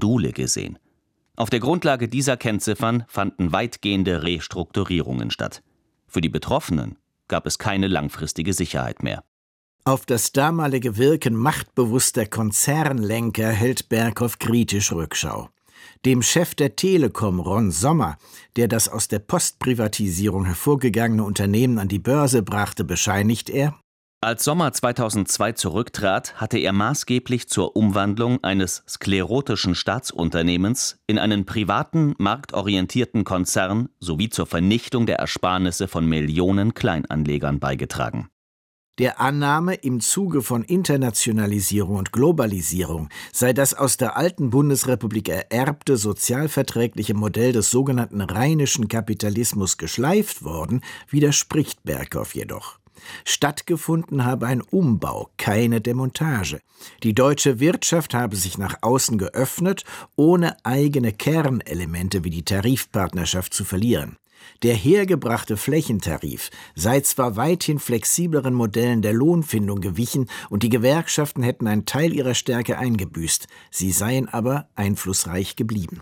Module gesehen. Auf der Grundlage dieser Kennziffern fanden weitgehende Restrukturierungen statt. Für die Betroffenen gab es keine langfristige Sicherheit mehr. Auf das damalige Wirken machtbewusster Konzernlenker hält Berghoff kritisch Rückschau. Dem Chef der Telekom, Ron Sommer, der das aus der Postprivatisierung hervorgegangene Unternehmen an die Börse brachte, bescheinigt er: Als Sommer 2002 zurücktrat, hatte er maßgeblich zur Umwandlung eines sklerotischen Staatsunternehmens in einen privaten, marktorientierten Konzern sowie zur Vernichtung der Ersparnisse von Millionen Kleinanlegern beigetragen. Der Annahme, im Zuge von Internationalisierung und Globalisierung sei das aus der alten Bundesrepublik ererbte sozialverträgliche Modell des sogenannten rheinischen Kapitalismus geschleift worden, widerspricht Berghoff jedoch. Stattgefunden habe ein Umbau, keine Demontage. Die deutsche Wirtschaft habe sich nach außen geöffnet, ohne eigene Kernelemente wie die Tarifpartnerschaft zu verlieren. Der hergebrachte Flächentarif sei zwar weithin flexibleren Modellen der Lohnfindung gewichen und die Gewerkschaften hätten einen Teil ihrer Stärke eingebüßt, sie seien aber einflussreich geblieben.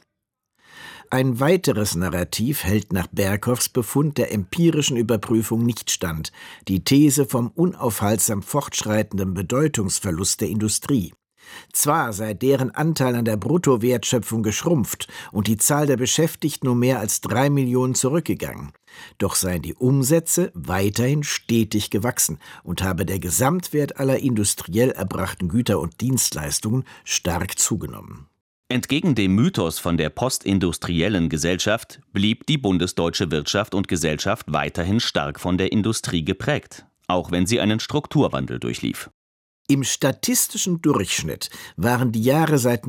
Ein weiteres Narrativ hält nach Berghoffs Befund der empirischen Überprüfung nicht stand, die These vom unaufhaltsam fortschreitenden Bedeutungsverlust der Industrie. Zwar sei deren Anteil an der Bruttowertschöpfung geschrumpft und die Zahl der Beschäftigten um mehr als 3 Millionen zurückgegangen, doch seien die Umsätze weiterhin stetig gewachsen und habe der Gesamtwert aller industriell erbrachten Güter und Dienstleistungen stark zugenommen. Entgegen dem Mythos von der postindustriellen Gesellschaft blieb die bundesdeutsche Wirtschaft und Gesellschaft weiterhin stark von der Industrie geprägt, auch wenn sie einen Strukturwandel durchlief. Im statistischen Durchschnitt waren die Jahre seit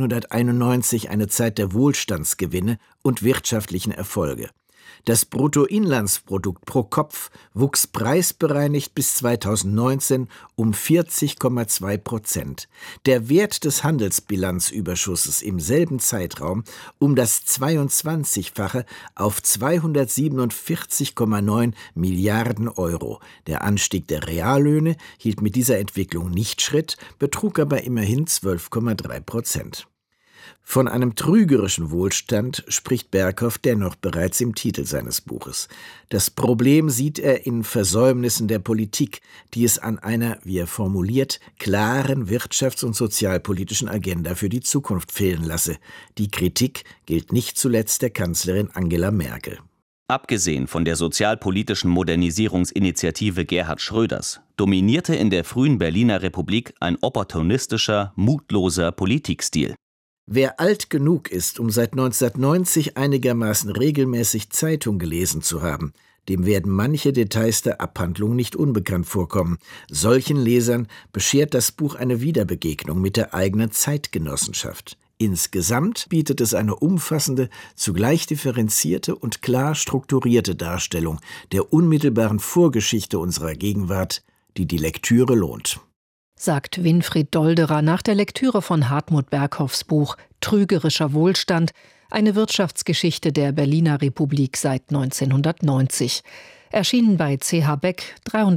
1991 eine Zeit der Wohlstandsgewinne und wirtschaftlichen Erfolge. Das Bruttoinlandsprodukt pro Kopf wuchs preisbereinigt bis 2019 um 40,2%. Der Wert des Handelsbilanzüberschusses im selben Zeitraum um das 22-fache auf 247,9 Milliarden Euro. Der Anstieg der Reallöhne hielt mit dieser Entwicklung nicht Schritt, betrug aber immerhin 12,3%. Von einem trügerischen Wohlstand spricht Berghoff dennoch bereits im Titel seines Buches. Das Problem sieht er in Versäumnissen der Politik, die es an einer, wie er formuliert, klaren wirtschafts- und sozialpolitischen Agenda für die Zukunft fehlen lasse. Die Kritik gilt nicht zuletzt der Kanzlerin Angela Merkel. Abgesehen von der sozialpolitischen Modernisierungsinitiative Gerhard Schröders dominierte in der frühen Berliner Republik ein opportunistischer, mutloser Politikstil. Wer alt genug ist, um seit 1990 einigermaßen regelmäßig Zeitung gelesen zu haben, dem werden manche Details der Abhandlung nicht unbekannt vorkommen. Solchen Lesern beschert das Buch eine Wiederbegegnung mit der eigenen Zeitgenossenschaft. Insgesamt bietet es eine umfassende, zugleich differenzierte und klar strukturierte Darstellung der unmittelbaren Vorgeschichte unserer Gegenwart, die die Lektüre lohnt. Sagt Winfried Dolderer nach der Lektüre von Hartmut Berghoffs Buch »Trügerischer Wohlstand«, eine Wirtschaftsgeschichte der Berliner Republik seit 1990. Erschienen bei CH Beck,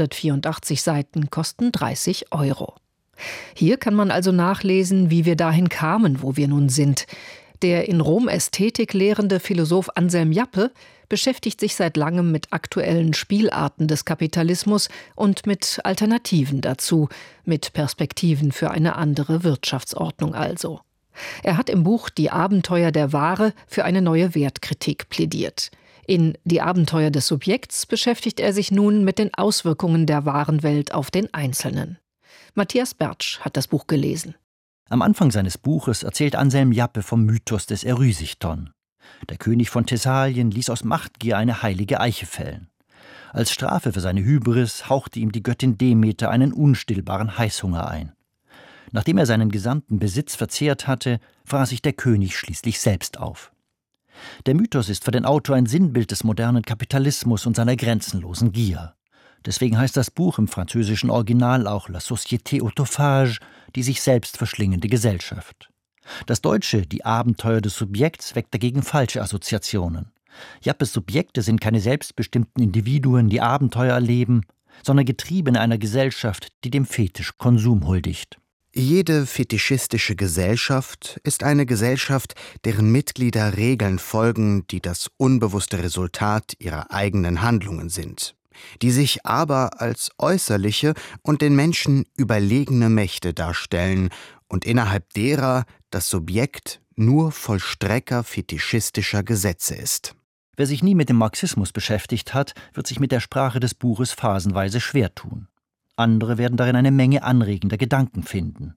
384 Seiten, kosten 30 €. Hier kann man also nachlesen, wie wir dahin kamen, wo wir nun sind. Der in Rom Ästhetik lehrende Philosoph Anselm Jappe beschäftigt sich seit langem mit aktuellen Spielarten des Kapitalismus und mit Alternativen dazu, mit Perspektiven für eine andere Wirtschaftsordnung also. Er hat im Buch »Die Abenteuer der Ware« für eine neue Wertkritik plädiert. In »Die Abenteuer des Subjekts« beschäftigt er sich nun mit den Auswirkungen der Warenwelt auf den Einzelnen. Matthias Bertsch hat das Buch gelesen. Am Anfang seines Buches erzählt Anselm Jappe vom Mythos des Erysichthon. Der König von Thessalien ließ aus Machtgier eine heilige Eiche fällen. Als Strafe für seine Hybris hauchte ihm die Göttin Demeter einen unstillbaren Heißhunger ein. Nachdem er seinen gesamten Besitz verzehrt hatte, fraß sich der König schließlich selbst auf. Der Mythos ist für den Autor ein Sinnbild des modernen Kapitalismus und seiner grenzenlosen Gier. Deswegen heißt das Buch im französischen Original auch La Société autophage, die sich selbst verschlingende Gesellschaft. Das Deutsche »Die Abenteuer des Subjekts« weckt dagegen falsche Assoziationen. Jappes Subjekte sind keine selbstbestimmten Individuen, die Abenteuer erleben, sondern Getriebene einer Gesellschaft, die dem Fetisch Konsum huldigt. Jede fetischistische Gesellschaft ist eine Gesellschaft, deren Mitglieder Regeln folgen, die das unbewusste Resultat ihrer eigenen Handlungen sind, die sich aber als äußerliche und den Menschen überlegene Mächte darstellen und innerhalb derer das Subjekt nur Vollstrecker fetischistischer Gesetze ist. Wer sich nie mit dem Marxismus beschäftigt hat, wird sich mit der Sprache des Buches phasenweise schwer tun. Andere werden darin eine Menge anregender Gedanken finden.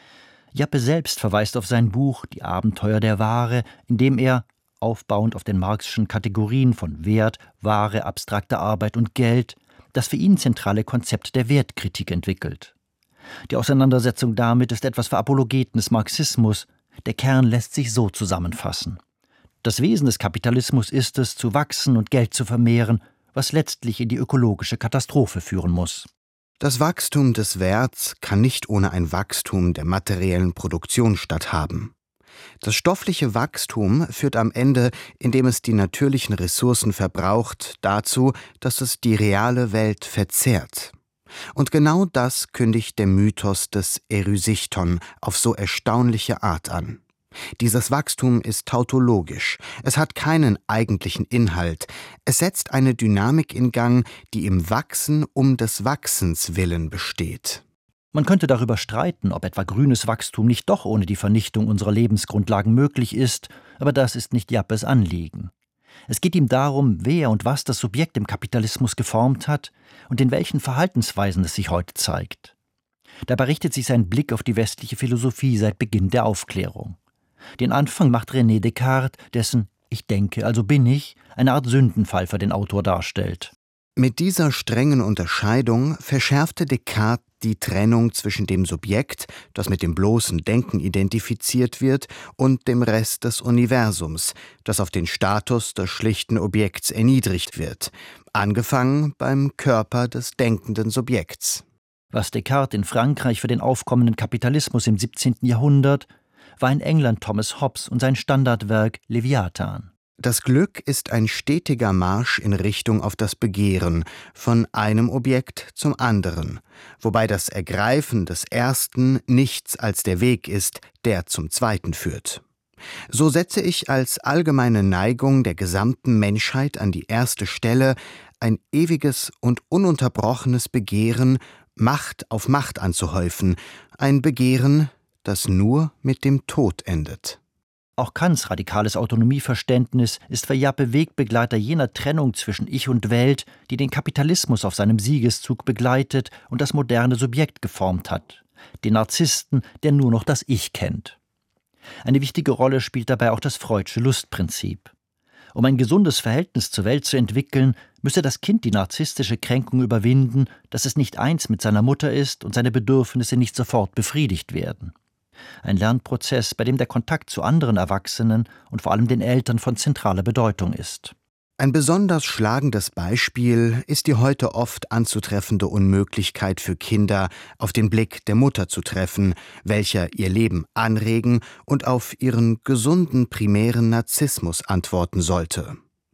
Jappe selbst verweist auf sein Buch »Die Abenteuer der Ware«, in dem er, aufbauend auf den Marxischen Kategorien von Wert, Ware, abstrakter Arbeit und Geld, das für ihn zentrale Konzept der Wertkritik entwickelt. Die Auseinandersetzung damit ist etwas für Apologeten des Marxismus. Der Kern lässt sich so zusammenfassen: Das Wesen des Kapitalismus ist es, zu wachsen und Geld zu vermehren, was letztlich in die ökologische Katastrophe führen muss. Das Wachstum des Werts kann nicht ohne ein Wachstum der materiellen Produktion statthaben. Das stoffliche Wachstum führt am Ende, indem es die natürlichen Ressourcen verbraucht, dazu, dass es die reale Welt verzehrt. Und genau das kündigt der Mythos des Erysichthon auf so erstaunliche Art an. Dieses Wachstum ist tautologisch, es hat keinen eigentlichen Inhalt, es setzt eine Dynamik in Gang, die im Wachsen um des Wachsens willen besteht. Man könnte darüber streiten, ob etwa grünes Wachstum nicht doch ohne die Vernichtung unserer Lebensgrundlagen möglich ist, aber das ist nicht Jappes Anliegen. Es geht ihm darum, wer und was das Subjekt im Kapitalismus geformt hat und in welchen Verhaltensweisen es sich heute zeigt. Dabei richtet sich sein Blick auf die westliche Philosophie seit Beginn der Aufklärung. Den Anfang macht René Descartes, dessen »Ich denke, also bin ich« eine Art Sündenfall für den Autor darstellt. Mit dieser strengen Unterscheidung verschärfte Descartes die Trennung zwischen dem Subjekt, das mit dem bloßen Denken identifiziert wird, und dem Rest des Universums, das auf den Status des schlichten Objekts erniedrigt wird, angefangen beim Körper des denkenden Subjekts. Was Descartes in Frankreich für den aufkommenden Kapitalismus im 17. Jahrhundert, war in England Thomas Hobbes und sein Standardwerk Leviathan. Das Glück ist ein stetiger Marsch in Richtung auf das Begehren, von einem Objekt zum anderen, wobei das Ergreifen des ersten nichts als der Weg ist, der zum zweiten führt. So setze ich als allgemeine Neigung der gesamten Menschheit an die erste Stelle ein ewiges und ununterbrochenes Begehren, Macht auf Macht anzuhäufen, ein Begehren, das nur mit dem Tod endet. Auch Kants radikales Autonomieverständnis ist für Jappe Wegbegleiter jener Trennung zwischen Ich und Welt, die den Kapitalismus auf seinem Siegeszug begleitet und das moderne Subjekt geformt hat. Den Narzissten, der nur noch das Ich kennt. Eine wichtige Rolle spielt dabei auch das Freudsche Lustprinzip. Um ein gesundes Verhältnis zur Welt zu entwickeln, müsse das Kind die narzisstische Kränkung überwinden, dass es nicht eins mit seiner Mutter ist und seine Bedürfnisse nicht sofort befriedigt werden. Ein Lernprozess, bei dem der Kontakt zu anderen Erwachsenen und vor allem den Eltern von zentraler Bedeutung ist. Ein besonders schlagendes Beispiel ist die heute oft anzutreffende Unmöglichkeit für Kinder, auf den Blick der Mutter zu treffen, welcher ihr Leben anregen und auf ihren gesunden primären Narzissmus antworten sollte.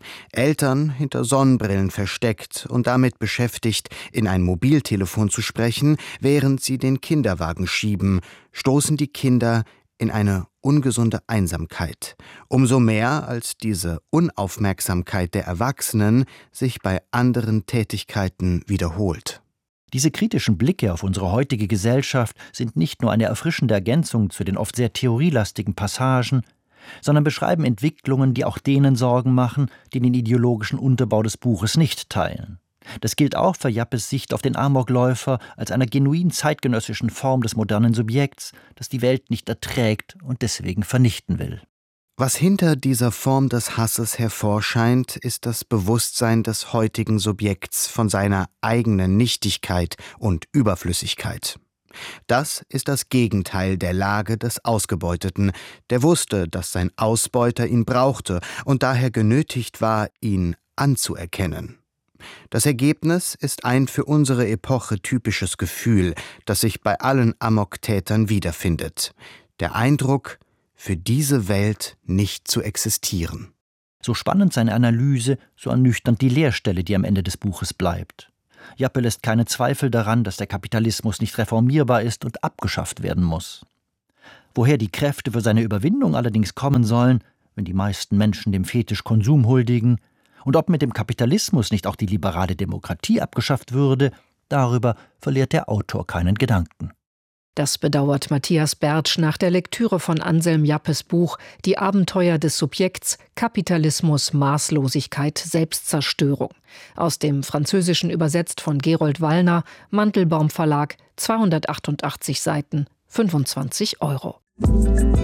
Eltern hinter Sonnenbrillen versteckt und damit beschäftigt, in ein Mobiltelefon zu sprechen, während sie den Kinderwagen schieben, stoßen die Kinder in eine ungesunde Einsamkeit. Umso mehr, als diese Unaufmerksamkeit der Erwachsenen sich bei anderen Tätigkeiten wiederholt. Diese kritischen Blicke auf unsere heutige Gesellschaft sind nicht nur eine erfrischende Ergänzung zu den oft sehr theorielastigen Passagen, sondern beschreiben Entwicklungen, die auch denen Sorgen machen, die den ideologischen Unterbau des Buches nicht teilen. Das gilt auch für Jappes Sicht auf den Amokläufer als einer genuin zeitgenössischen Form des modernen Subjekts, das die Welt nicht erträgt und deswegen vernichten will. Was hinter dieser Form des Hasses hervorscheint, ist das Bewusstsein des heutigen Subjekts von seiner eigenen Nichtigkeit und Überflüssigkeit. Das ist das Gegenteil der Lage des Ausgebeuteten, der wusste, dass sein Ausbeuter ihn brauchte und daher genötigt war, ihn anzuerkennen. Das Ergebnis ist ein für unsere Epoche typisches Gefühl, das sich bei allen Amoktätern wiederfindet. Der Eindruck, für diese Welt nicht zu existieren. So spannend seine Analyse, so ernüchternd die Leerstelle, die am Ende des Buches bleibt. Jappe lässt keine Zweifel daran, dass der Kapitalismus nicht reformierbar ist und abgeschafft werden muss. Woher die Kräfte für seine Überwindung allerdings kommen sollen, wenn die meisten Menschen dem Fetisch Konsum huldigen, und ob mit dem Kapitalismus nicht auch die liberale Demokratie abgeschafft würde, darüber verliert der Autor keinen Gedanken. Das bedauert Matthias Bertsch nach der Lektüre von Anselm Jappes Buch ‹Die Abenteuer des Subjekts – Kapitalismus, Maßlosigkeit, Selbstzerstörung›. Aus dem Französischen übersetzt von Gerold Wallner, Mantelbaum Verlag, 288 Seiten, 25 €.